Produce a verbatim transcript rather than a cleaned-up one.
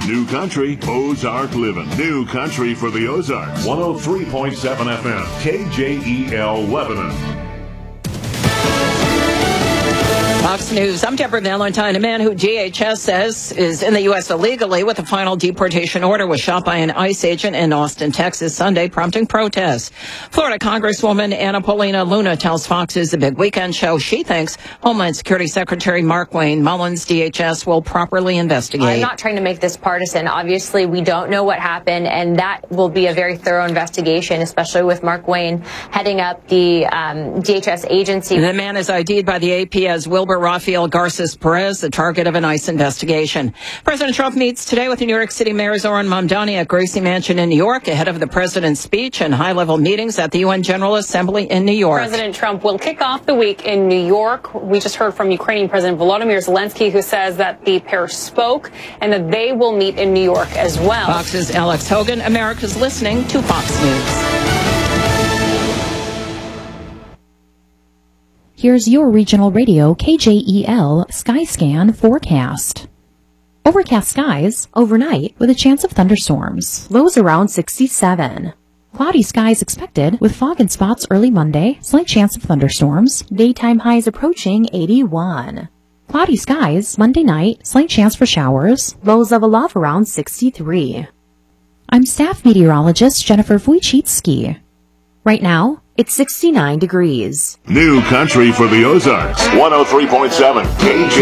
New country, Ozark living. New country for the Ozarks. one oh three point seven F M, K J E L Lebanon. Fox News, I'm Deborah Valentine. A man who D H S says is in the U S illegally with a final deportation order was shot by an ICE agent in Austin, Texas Sunday, prompting protests. Florida Congresswoman Anna Paulina Luna tells Fox's The Big Weekend Show she thinks Homeland Security Secretary Mark Wayne Mullins' D H S will properly investigate. I'm not trying to make this partisan. Obviously, we don't know what happened, and that will be a very thorough investigation, especially with Mark Wayne heading up the um, D H S agency. The man is I D'd by the A P as Wilbur Rafael Garces Perez, the target of an ICE investigation. President Trump meets today with New York City Mayor Zoran Mamdani at Gracie Mansion in New York ahead of the president's speech and high-level meetings at the U N General Assembly in New York. President Trump will kick off the week in New York. We just heard from Ukrainian President Volodymyr Zelensky, who says that the pair spoke and that they will meet in New York as well. Fox's Alex Hogan. America's listening to Fox News. Here's your regional radio K J E L Skyscan forecast. Overcast skies overnight with a chance of thunderstorms. Lows around sixty-seven. Cloudy skies expected with fog and spots early Monday. Slight chance of thunderstorms. Daytime highs approaching eighty-one. Cloudy skies Monday night. Slight chance for showers. Lows of a love around sixty-three. I'm staff meteorologist Jennifer Wojcicki. Right now, it's sixty-nine degrees. New country for the Ozarks. one oh three point seven K J